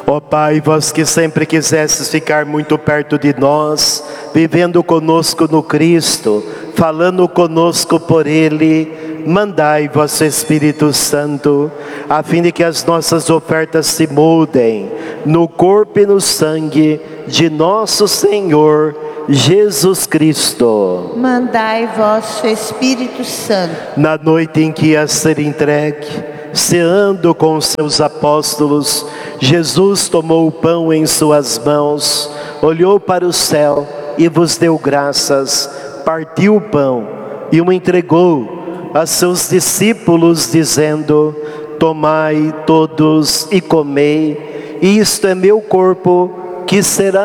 Ó Pai, vós que sempre quisestes ficar muito perto de nós, vivendo conosco no Cristo, falando conosco por Ele, mandai vosso Espírito Santo, a fim de que as nossas ofertas se moldem no corpo e no sangue de nosso Senhor Jesus Cristo. Mandai vosso Espírito Santo. Na noite em que ia ser entregue, ceando com os seus apóstolos, Jesus tomou o pão em suas mãos, olhou para o céu e vos deu graças, partiu o pão e o entregou a seus discípulos, dizendo: tomai todos e comei, isto é meu corpo que será